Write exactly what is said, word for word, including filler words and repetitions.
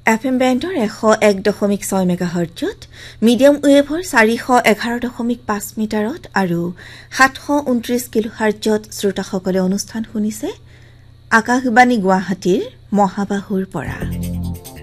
FM বেণ্ডৰ এশ এক দশমিক ছয় মেগাহাৰ্টজত, মিডিয়াম ৱেভৰ চাৰিশ এঘাৰ দশমিক পাঁচ মিটাৰত আৰু সাতশ ঊনত্ৰিশ কিলোহাৰ্টজত শ্ৰোতাসকলে অনুষ্ঠান শুনিছে আকাশবাণী গুৱাহাটীৰ মহাবাহুৰ পৰা।